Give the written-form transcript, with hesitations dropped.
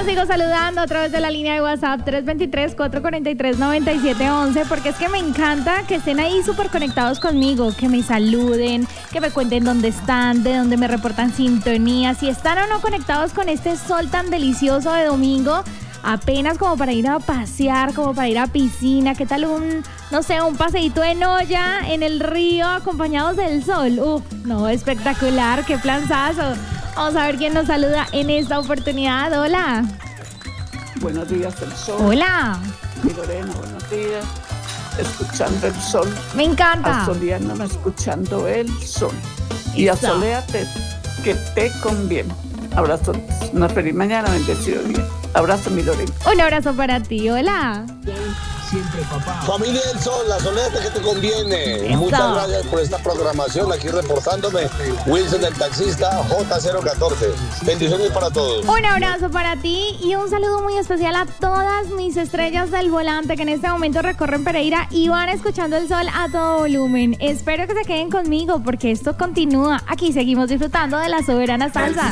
los sigo saludando a través de la línea de WhatsApp 323-443-9711 porque es que me encanta que estén ahí súper conectados conmigo, que me saluden, que me cuenten dónde están, de dónde me reportan sintonía, si están o no conectados con este sol tan delicioso de domingo, apenas como para ir a pasear, como para ir a piscina, ¿qué tal un paseíto en olla en el río acompañados del sol? No, espectacular, qué planzazo. Vamos a ver quién nos saluda en esta oportunidad. Hola. Buenos días, el sol. Hola. Mi Lorena, buenos días. Escuchando el sol. Me encanta. Asoleándome, escuchando el sol. Y asoléate, que te conviene. Abrazo. Una feliz mañana, bendecido día. Abrazo, mi Lorena. Un abrazo para ti. Hola. Siempre, papá. Familia del Sol, la soledad que te conviene. Eso. Muchas gracias por esta programación. Aquí reportándome Wilson, el taxista J014. Bendiciones para todos. Un abrazo para ti y un saludo muy especial a todas mis estrellas del volante que en este momento recorren Pereira y van escuchando el sol a todo volumen. Espero que se queden conmigo porque esto continúa. Aquí seguimos disfrutando de la soberana salsa.